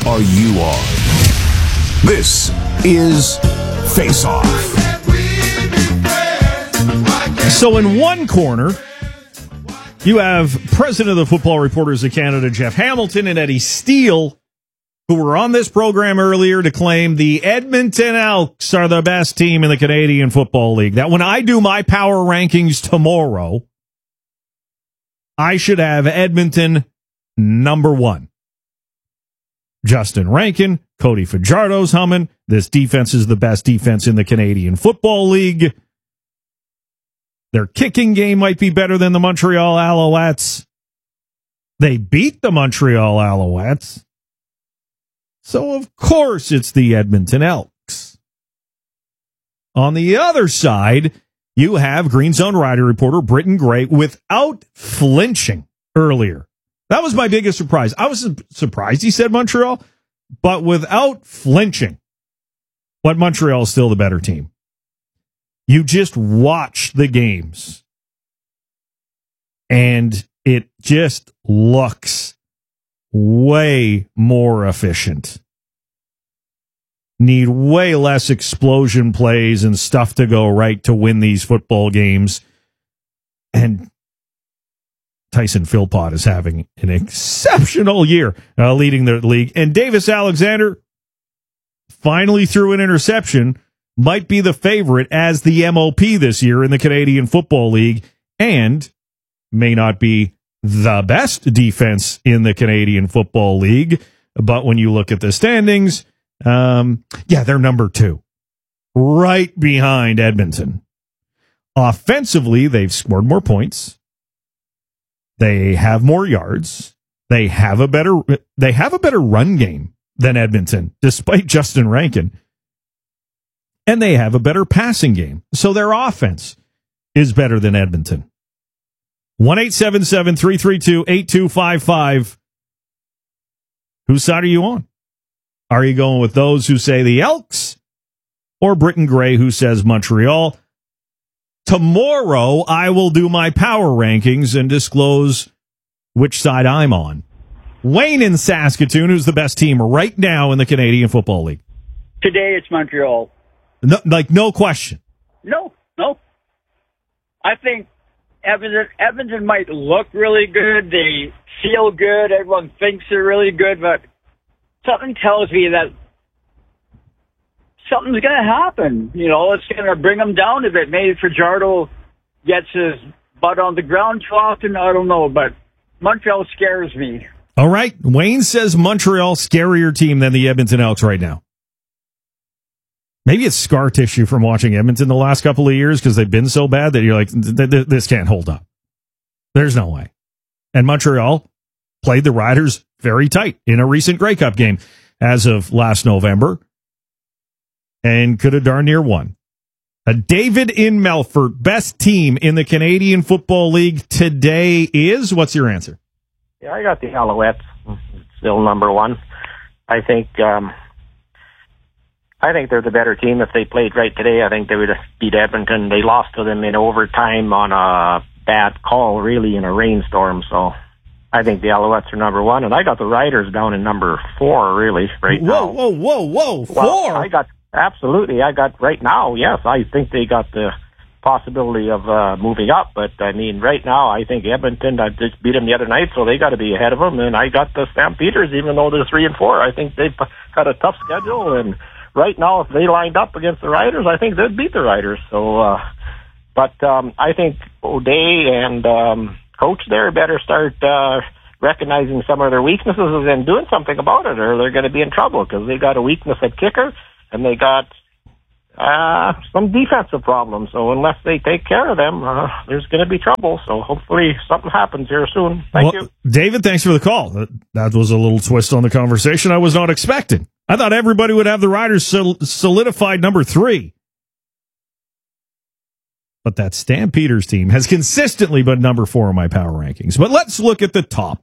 are you on? This is Face Off. So in one corner, you have President of the Football Reporters of Canada, Jeff Hamilton, and Eddie Steele, who were on this program earlier to claim the Edmonton Elks are the best team in the Canadian Football League. That when I do my power rankings tomorrow, I should have Edmonton number one. Justin Rankin, Cody Fajardo's humming. This defense is the best defense in the Canadian Football League. Their kicking game might be better than the Montreal Alouettes. They beat the Montreal Alouettes. So, of course, it's the Edmonton Elks. On the other side, you have Green Zone Rider reporter Britton Gray without flinching earlier. That was my biggest surprise. I was surprised he said Montreal, but without flinching. But Montreal is still the better team. You just watch the games, and it just looks way more efficient. Need way less explosion plays and stuff to go right to win these football games. And Tyson Philpott is having an exceptional year leading the league. And Davis Alexander finally threw an interception, might be the favorite as the MOP this year in the Canadian Football League, and may not be the best defense in the Canadian Football League. But when you look at the standings, they're number two, right behind Edmonton. Offensively, they've scored more points. They have more yards. They have a better run game than Edmonton, despite Justin Rankin. And they have a better passing game. So their offense is better than Edmonton. 1-877-332-8255. Whose side are you on? Are you going with those who say the Elks or Britton Gray who says Montreal? Tomorrow, I will do my power rankings and disclose which side I'm on. Wayne in Saskatoon, who's the best team right now in the Canadian Football League? Today, it's Montreal. No question. No. I think Edmonton might look really good. They feel good. Everyone thinks they're really good, but something tells me that something's going to happen. It's going to bring them down a bit. Maybe Fajardo gets his butt on the ground too often. I don't know, but Montreal scares me. All right. Wayne says Montreal scarier team than the Edmonton Elks right now. Maybe it's scar tissue from watching Edmonton the last couple of years because they've been so bad that you're like, this can't hold up. There's no way. And Montreal played the Riders very tight in a recent Grey Cup game as of last November and could have darn near won. David in Melfort, best team in the Canadian Football League today is? What's your answer? Yeah, I got the Alouettes still number one. I think they're the better team. If they played right today, I think they would have beat Edmonton. They lost to them in overtime on a bad call, really, in a rainstorm. So I think the Alouettes are number one. And I got the Riders down in number 4, really, right now. Whoa. 4? Well, I got right now, yes. I think they got the possibility of moving up. But, I mean, right now, I think Edmonton, I just beat them the other night, so they got to be ahead of them. And I got the Stampeders, even though they're 3 and 4. I think they've got a tough schedule, and right now, if they lined up against the Riders, I think they'd beat the Riders. So, I think O'Day and coach there better start recognizing some of their weaknesses and doing something about it, or they're going to be in trouble because they got a weakness at kicker and they got some defensive problems. So unless they take care of them, there's going to be trouble. So hopefully something happens here soon. Thank you. David, thanks for the call. That was a little twist on the conversation I was not expecting. I thought everybody would have the Riders solidified number 3. But that Stampeders team has consistently been number 4 in my power rankings. But let's look at the top.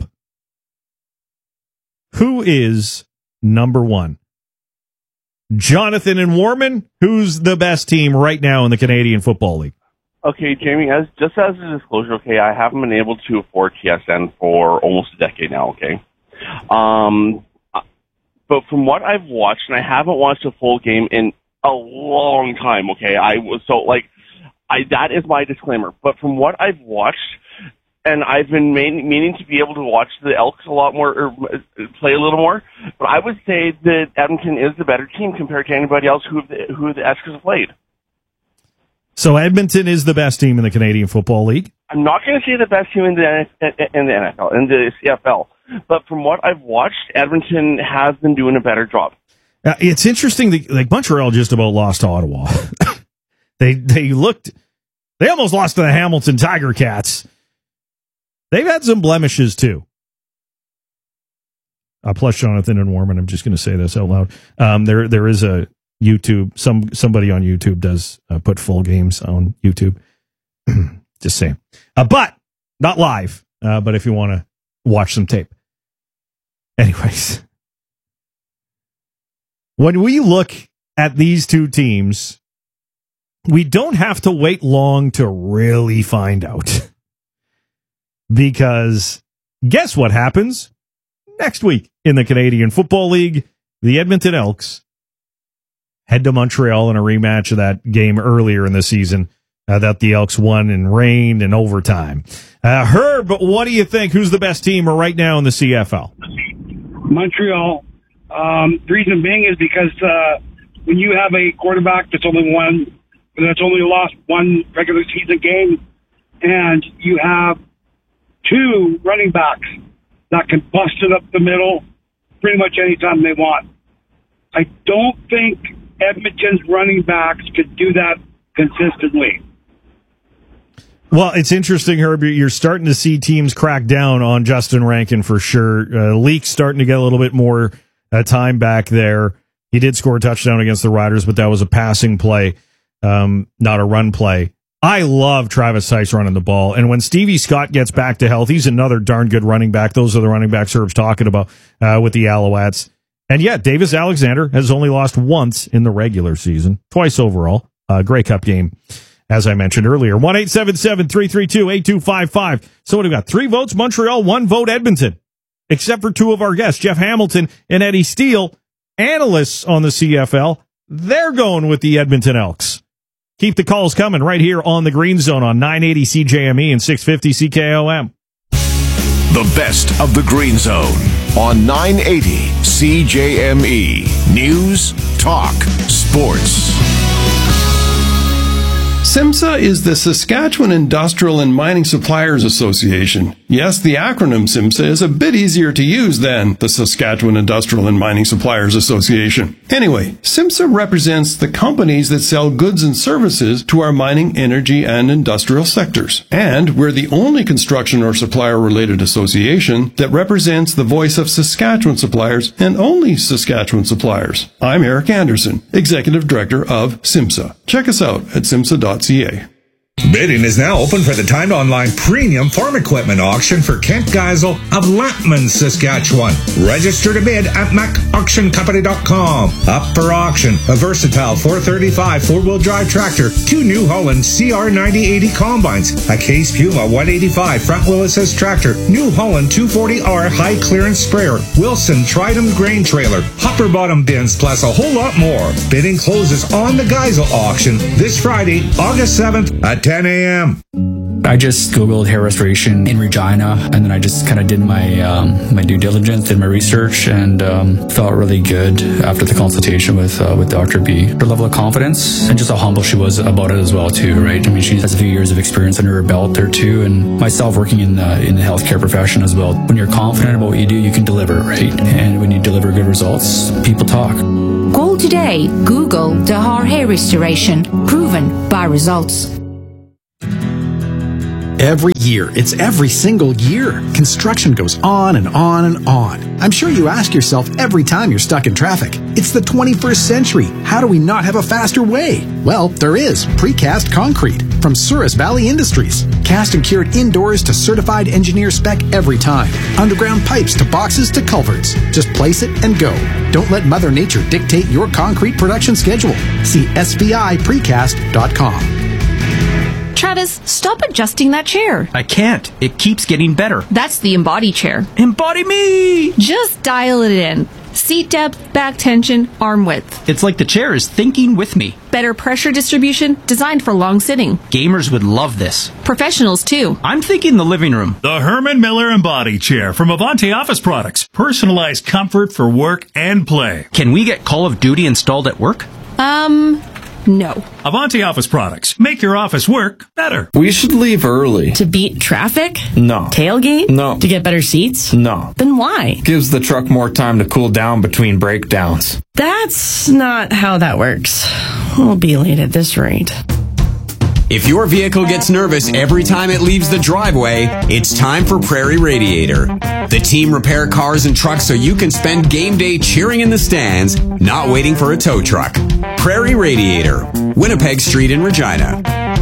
Who is number 1? Jonathan and Warman, who's the best team right now in the Canadian Football League? Okay, Jamie, as a disclosure, okay, I haven't been able to afford TSN for almost a decade now, okay? but from what I've watched, and I haven't watched a full game in a long time, okay? That is my disclaimer. But from what I've watched, and I've been meaning to be able to watch the Elks a lot more, or play a little more, but I would say that Edmonton is the better team compared to anybody else who the Eskers have played. So Edmonton is the best team in the Canadian Football League? I'm not going to say the best team in the NFL, in the CFL, but from what I've watched, Edmonton has been doing a better job. It's interesting that Montreal just about lost to Ottawa. They almost lost to the Hamilton Tiger Cats. They've had some blemishes too. Plus Jonathan and Warman, I'm just going to say this out loud. There is a YouTube, somebody on YouTube does put full games on YouTube. Just saying. But not live. But if you want to watch some tape. Anyways. When we look at these two teams, we don't have to wait long to really find out. Because guess what happens next week in the Canadian Football League? The Edmonton Elks head to Montreal in a rematch of that game earlier in the season that the Elks won in rain and overtime. Herb, what do you think? Who's the best team right now in the CFL? Montreal. The reason being is because when you have a quarterback that's only lost one regular season game, and you have two running backs that can bust it up the middle pretty much anytime they want. I don't think Edmonton's running backs could do that consistently. Well, it's interesting, Herb. You're starting to see teams crack down on Justin Rankin for sure. Leak's starting to get a little bit more time back there. He did score a touchdown against the Riders, but that was a passing play, not a run play. I love Travis Heiss running the ball. And when Stevie Scott gets back to health, he's another darn good running back. Those are the running backs Herb's talking about with the Alouettes. And yeah, Davis Alexander has only lost once in the regular season, twice overall. Grey Cup game, as I mentioned earlier. 1-877-332-8255. So what do we got? 3 votes Montreal, 1 vote Edmonton. Except for 2 of our guests, Jeff Hamilton and Eddie Steele, analysts on the CFL. They're going with the Edmonton Elks. Keep the calls coming right here on the Green Zone on 980 CJME and 650 CKOM. The best of the Green Zone on 980 CJME. News, talk, sports. SIMSA is the Saskatchewan Industrial and Mining Suppliers Association. Yes, the acronym SIMSA is a bit easier to use than the Saskatchewan Industrial and Mining Suppliers Association. Anyway, SIMSA represents the companies that sell goods and services to our mining, energy, and industrial sectors. And we're the only construction or supplier-related association that represents the voice of Saskatchewan suppliers and only Saskatchewan suppliers. I'm Eric Anderson, Executive Director of SIMSA. Check us out at simsa.ca. Bidding is now open for the timed online premium farm equipment auction for Kent Geisel of Lampman, Saskatchewan. Register to bid at macauctioncompany.com. Up for auction, a versatile 435 four-wheel drive tractor, 2 New Holland CR9080 combines, a Case Puma 185 front-wheel assist tractor, New Holland 240R high-clearance sprayer, Wilson Tridem grain trailer, hopper bottom bins, plus a whole lot more. Bidding closes on the Geisel auction this Friday, August 7th at 10 a.m. I just Googled hair restoration in Regina, and then I just kind of did my my due diligence, did my research, and felt really good after the consultation with Dr. B. Her level of confidence and just how humble she was about it as well, too, right? I mean, she has a few years of experience under her belt there, too, and myself working in the healthcare profession as well. When you're confident about what you do, you can deliver, right? And when you deliver good results, people talk. Call today. Google Dahar Hair Restoration. Proven by results. Every year, it's every single year. Construction goes on and on and on. I'm sure you ask yourself every time you're stuck in traffic, it's the 21st century. How do we not have a faster way? Well, there is precast concrete from Souris Valley Industries. Cast and cured indoors to certified engineer spec every time. Underground pipes to boxes to culverts. Just place it and go. Don't let Mother Nature dictate your concrete production schedule. See sviprecast.com. Travis, stop adjusting that chair. I can't. It keeps getting better. That's the Embody chair. Embody me! Just dial it in. Seat depth, back tension, arm width. It's like the chair is thinking with me. Better pressure distribution, designed for long sitting. Gamers would love this. Professionals, too. I'm thinking the living room. The Herman Miller Embody Chair from Avanti Office Products. Personalized comfort for work and play. Can we get Call of Duty installed at work? No. Avanti Office Products. Make your office work better. We should leave early. To beat traffic? No. Tailgate? No. To get better seats? No. Then why? Gives the truck more time to cool down between breakdowns. That's not how that works. We'll be late at this rate. If your vehicle gets nervous every time it leaves the driveway, it's time for Prairie Radiator. The team repair cars and trucks so you can spend game day cheering in the stands, not waiting for a tow truck. Prairie Radiator, Winnipeg Street in Regina.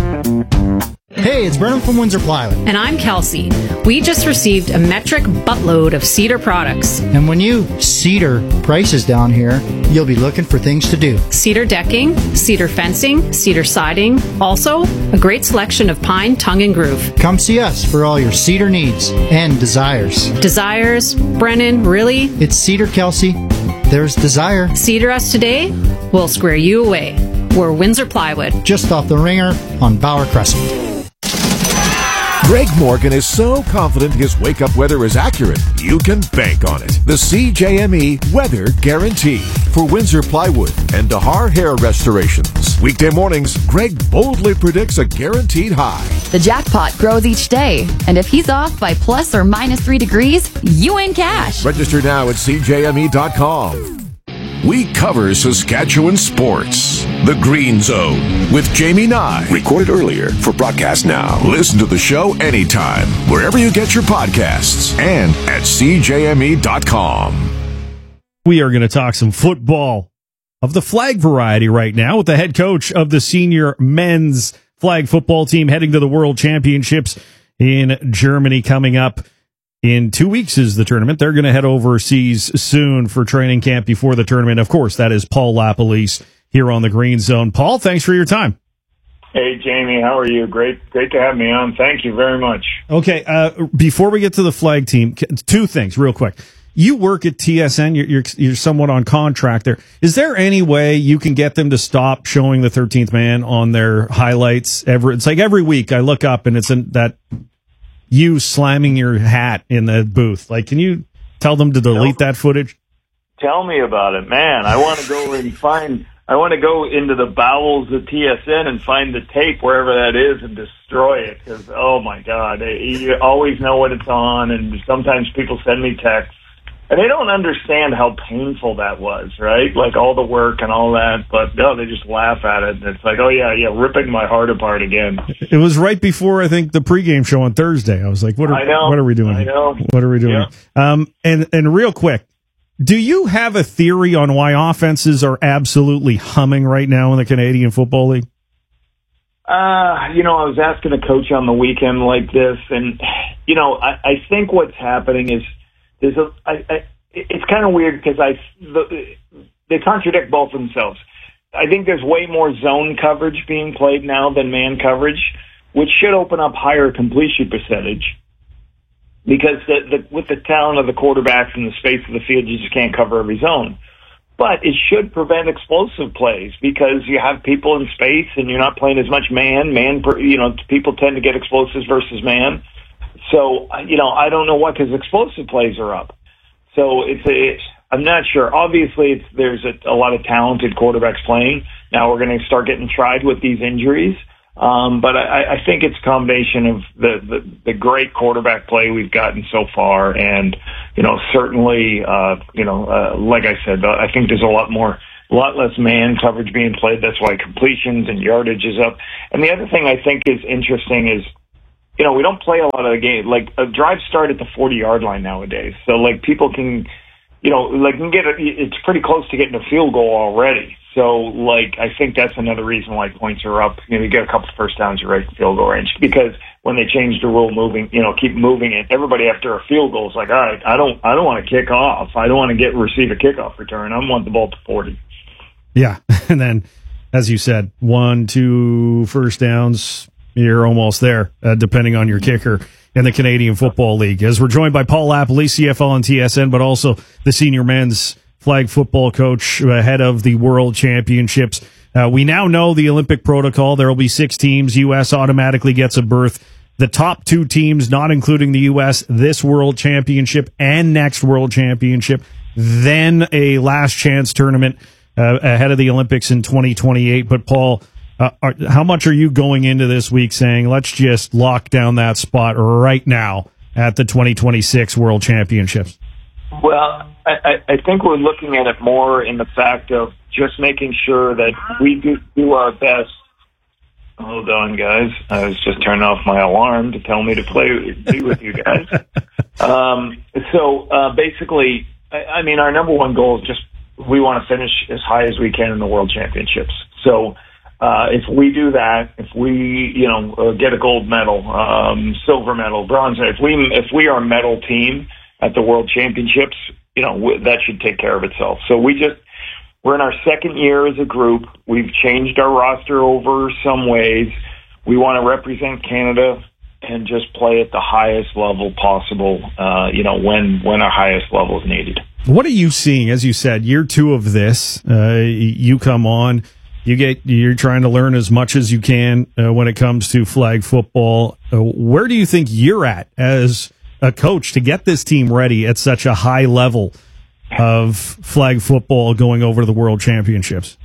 Hey, it's Brennan from Windsor Plywood. And I'm Kelsey. We just received a metric buttload of Cedar products. And when you Cedar prices down here, you'll be looking for things to do. Cedar decking, cedar fencing, cedar siding. Also, a great selection of pine, tongue, and groove. Come see us for all your cedar needs and desires. Desires? Brennan, really? It's Cedar, Kelsey. There's desire. Cedar us today, we'll square you away. We're Windsor Plywood. Just off the ringer on Bauer Crescent. Greg Morgan is so confident his wake-up weather is accurate, you can bank on it. The CJME Weather Guarantee for Windsor Plywood and Dahar Hair Restorations. Weekday mornings, Greg boldly predicts a guaranteed high. The jackpot grows each day, and if he's off by plus or minus 3 degrees, you win cash. Register now at CJME.com. We cover Saskatchewan sports. The Green Zone with Jamie Nye. Recorded earlier for broadcast now. Listen to the show anytime, wherever you get your podcasts, and at CJME.com. We are going to talk some football of the flag variety right now with the head coach of the senior men's flag football team heading to the World Championships in Germany coming up. In 2 weeks is the tournament. They're going to head overseas soon for training camp before the tournament. Of course, that is Paul LaPolice here on the Green Zone. Paul, thanks for your time. Hey, Jamie, how are you? Great to have me on. Thank you very much. Okay, before we get to the flag team, 2 things real quick. You work at TSN. You're somewhat on contract there. Is there any way you can get them to stop showing the 13th man on their highlights? It's like every week I look up and it's that you slamming your hat in the booth. Like, can you tell them to delete that footage? Tell me about it, man. I want to go into the bowels of TSN and find the tape wherever that is and destroy it. Because, oh my God, you always know what it's on, and sometimes people send me texts. And they don't understand how painful that was, right? Like all the work and all that, but no, they just laugh at it. And it's like, oh yeah, ripping my heart apart again. It was right before, I think, the pregame show on Thursday. I was like, what are we doing? I know. What are we doing? Yeah. And real quick, do you have a theory on why offenses are absolutely humming right now in the Canadian Football League? I was asking a coach on the weekend like this, and, I think what's happening is, it's kind of weird because they contradict both themselves. I think there's way more zone coverage being played now than man coverage, which should open up higher completion percentage because with the talent of the quarterbacks and the space of the field, you just can't cover every zone. But it should prevent explosive plays because you have people in space and you're not playing as much man. People tend to get explosives versus man. So, I don't know what, because explosive plays are up. So I'm not sure. Obviously, there's a lot of talented quarterbacks playing. Now we're going to start getting tried with these injuries. But I think it's a combination of the great quarterback play we've gotten so far. And, certainly, like I said, I think there's a lot less man coverage being played. That's why completions and yardage is up. And the other thing I think is interesting is, we don't play a lot of the game. Like, a drive start at the 40-yard line nowadays. So, like, people can, it's pretty close to getting a field goal already. So, like, I think that's another reason why points are up. You get a couple first downs, you're right in field goal range. Because when they change the rule keep moving it, everybody after a field goal is like, all right, I don't want to kick off. I don't want to receive a kickoff return. I want the ball to 40. Yeah. And then, as you said, 1-2 first downs, you're almost there, depending on your kicker in the Canadian Football League. As we're joined by Paul LaPolice, CFL and TSN, but also the senior men's flag football coach ahead of the World Championships. We now know the Olympic protocol. There will be 6 teams. U.S. automatically gets a berth. The top 2 teams, not including the U.S., this World Championship and next World Championship, then a last chance tournament ahead of the Olympics in 2028. But, Paul, how much are you going into this week saying, let's just lock down that spot right now at the 2026 World Championships? Well, I think we're looking at it more in the fact of just making sure that we do our best. Hold on, guys. I was just turning off my alarm to tell me to be with you guys. Basically, I mean, our number one goal is just we want to finish as high as we can in the World Championships. So if we do that, if we get a gold medal, silver medal, bronze, if we are a medal team at the World Championships, that should take care of itself. So we're in our second year as a group. We've changed our roster over some ways. We want to represent Canada and just play at the highest level possible, when our highest level is needed. What are you seeing? As you said, year 2 of this, you come on, you're trying to learn as much as you can when it comes to flag football. Where do you think you're at as a coach to get this team ready at such a high level of flag football going over to the World Championships?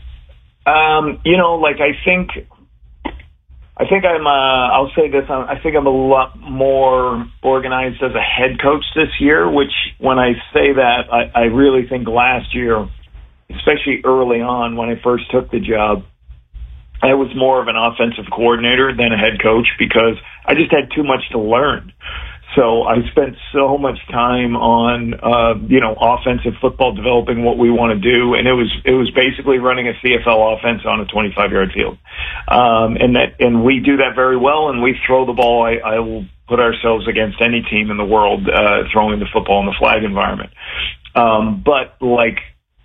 I think I'm, I'll say this, I think I'm a lot more organized as a head coach this year, which when I say that, I really think last year, especially early on when I first took the job, I was more of an offensive coordinator than a head coach because I just had too much to learn. So I spent so much time on, offensive football, developing what we want to do. And it was basically running a CFL offense on a 25-yard field. And we do that very well. And we throw the ball. I will put ourselves against any team in the world, throwing the football in the flag environment. But like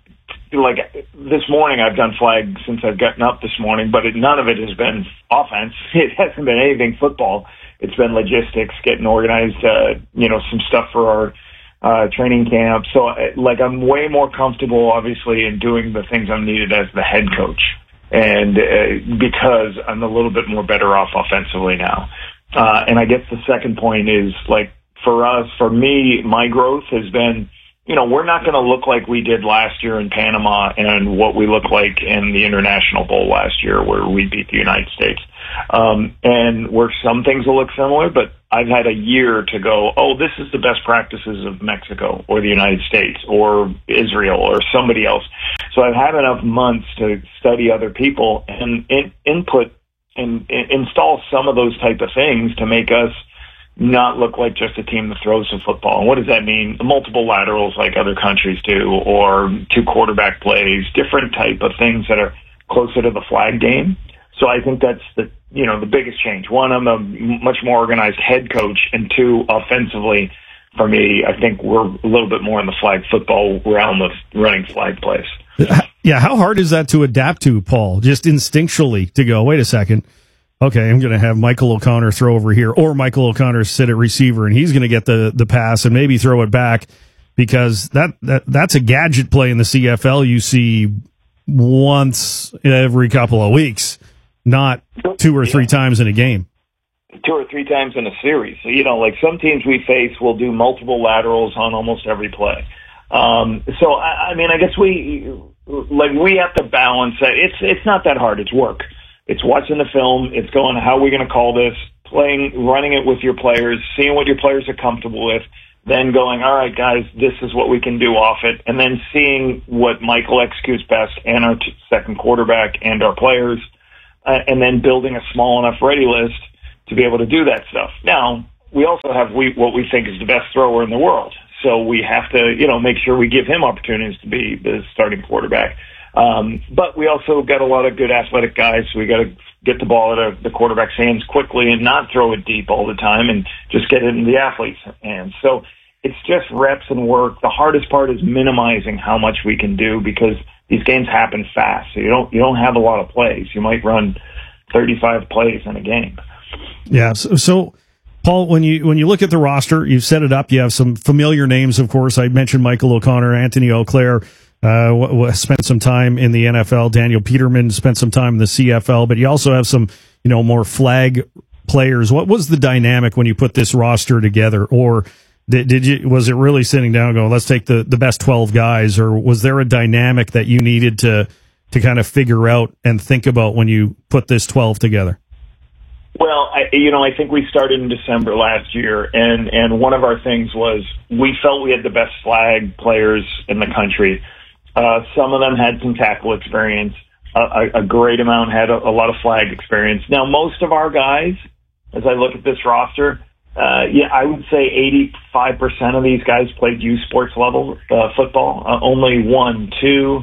this morning, I've done flag since I've gotten up this morning, but none of it has been offense. It hasn't been anything football. It's been logistics, getting organized, some stuff for our training camp. So, I'm way more comfortable, obviously, in doing the things I'm needed as the head coach. And because I'm a little bit more better off offensively now. And I guess the second point is, for me, my growth has been, we're not going to look like we did last year in Panama and what we look like in the International Bowl last year where we beat the United States. And where some things will look similar, but I've had a year to go, this is the best practices of Mexico or the United States or Israel or somebody else. So I've had enough months to study other people and input and install some of those type of things to make us not look like just a team that throws the football. And what does that mean? Multiple laterals like other countries do, or 2 quarterback plays, different type of things that are closer to the flag game. So I think that's the biggest change. One, I'm a much more organized head coach, and 2, offensively, for me, I think we're a little bit more in the flag football realm of running flag plays. Yeah, how hard is that to adapt to, Paul? Just instinctually to go, wait a second, okay, I'm going to have Michael O'Connor throw over here, or Michael O'Connor sit at receiver, and he's going to get the pass and maybe throw it back, because that's a gadget play in the CFL you see once every couple of weeks. Not 2 or 3 times in a game. 2 or 3 times in a series. So, some teams we face will do multiple laterals on almost every play. I guess we have to balance that. It's not that hard. It's work. It's watching the film. It's going, how are we going to call this? Running it with your players, seeing what your players are comfortable with, then going, all right, guys, this is what we can do off it. And then seeing what Michael executes best and our second quarterback and our players. And then building a small enough ready list to be able to do that stuff. Now, we also have what we think is the best thrower in the world. So we have to, make sure we give him opportunities to be the starting quarterback. But we also got a lot of good athletic guys. So we got to get the ball out of the quarterback's hands quickly and not throw it deep all the time and just get it in the athlete's hands. So it's just reps and work. The hardest part is minimizing how much we can do, because these games happen fast. So you don't have a lot of plays. You might run 35 plays in a game. Yeah. So Paul, when you look at the roster, you've set it up. You have some familiar names, of course. I mentioned Michael O'Connor, Anthony Auclair, spent some time in the NFL. Daniel Peterman spent some time in the CFL, but you also have some, more flag players. What was the dynamic when you put this roster together? Or was it really sitting down and going, let's take the best 12 guys? Or was there a dynamic that you needed to kind of figure out and think about when you put this 12 together? Well, I think we started in December last year, and one of our things was we felt we had the best flag players in the country. Some of them had some tackle experience. A great amount had a lot of flag experience. Now, most of our guys, as I look at this roster, I would say 85% of these guys played youth sports level football. Only 1, 2.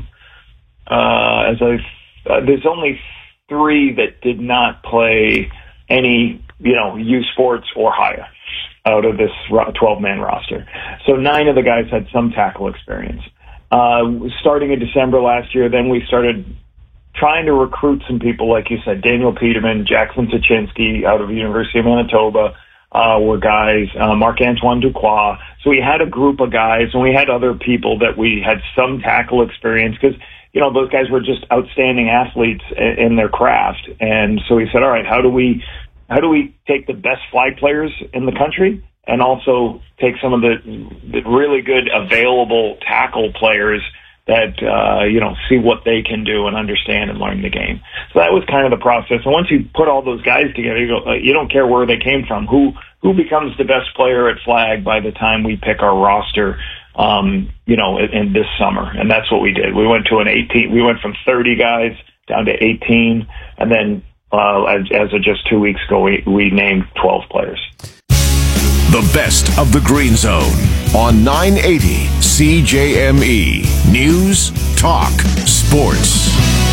There's only 3 that did not play any, youth sports or higher out of this 12-man roster. So 9 of the guys had some tackle experience. Starting in December last year, then we started trying to recruit some people, like you said, Daniel Peterman, Jackson Sachinsky out of the University of Manitoba were guys, Marc-Antoine Duquois. So we had a group of guys, and we had other people that we had some tackle experience because, those guys were just outstanding athletes in their craft. And so we said, all right, how do we take the best flag players in the country and also take some of the really good available tackle players that, see what they can do and understand and learn the game. So that was kind of the process. And once you put all those guys together, you don't care where they came from. Who becomes the best player at flag by the time we pick our roster, in this summer. And that's what we did. We went to we went from 30 guys down to 18. And then, as of just 2 weeks ago, we named 12 players. The best of the Green Zone on 980 CJME. News, talk, sports.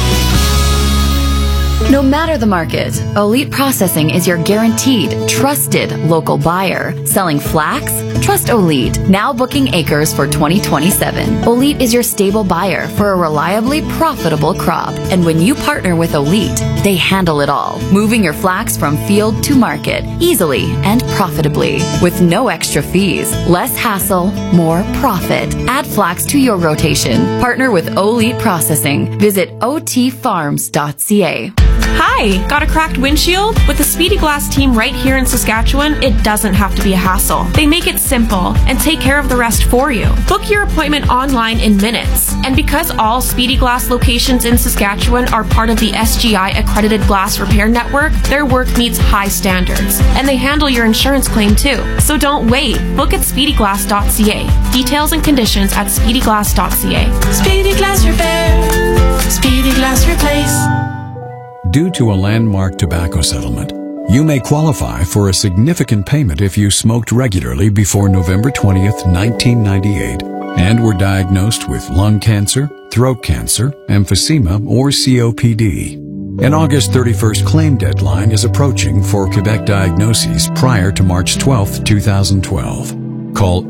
No matter the market, Olite Processing is your guaranteed, trusted local buyer. Selling flax? Trust Olite. Now booking acres for 2027. Olite is your stable buyer for a reliably profitable crop. And when you partner with Olite, they handle it all, moving your flax from field to market easily and profitably. With no extra fees, less hassle, more profit. Add flax to your rotation. Partner with Olite Processing. Visit otfarms.ca. Hi, got a cracked windshield? With the Speedy Glass team right here in Saskatchewan, it doesn't have to be a hassle. They make it simple and take care of the rest for you. Book your appointment online in minutes. And because all Speedy Glass locations in Saskatchewan are part of the SGI accredited glass repair network, their work meets high standards. And they handle your insurance claim too. So don't wait. Book at speedyglass.ca. Details and conditions at speedyglass.ca. Speedy Glass Repair. Speedy Glass Replace. Due to a landmark tobacco settlement, you may qualify for a significant payment if you smoked regularly before November 20th, 1998, and were diagnosed with lung cancer, throat cancer, emphysema, or COPD. An August 31st claim deadline is approaching for Quebec diagnoses prior to March 12th, 2012. Call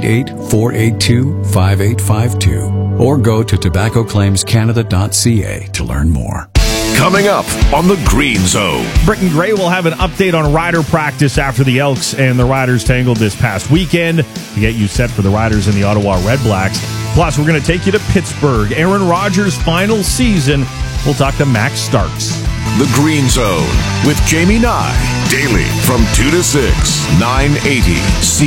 888-482-5852 or go to tobaccoclaimscanada.ca to learn more. Coming up on the Green Zone. Britton Gray will have an update on rider practice after the Elks and the Riders tangled this past weekend to get you set for the Riders and the Ottawa Redblacks. Plus, we're going to take you to Pittsburgh. Aaron Rodgers' final season. We'll talk to Max Starks. The Green Zone with Jamie Nye. Daily from 2 to 6, 980